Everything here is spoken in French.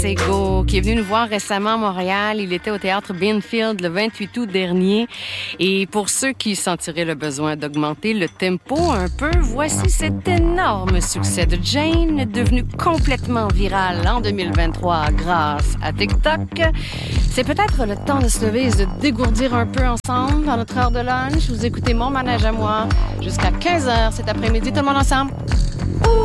Sego, qui est venu nous voir récemment à Montréal. Il était au théâtre Binfield le 28 août dernier. Et pour ceux qui sentiraient le besoin d'augmenter le tempo un peu, voici cet énorme succès de Jane, devenu complètement viral en 2023 grâce à TikTok. C'est peut-être le temps de se lever et de dégourdir un peu ensemble dans notre heure de lunch. Vous écoutez Mon Manège à moi jusqu'à 15h cet après-midi. Tout le monde ensemble?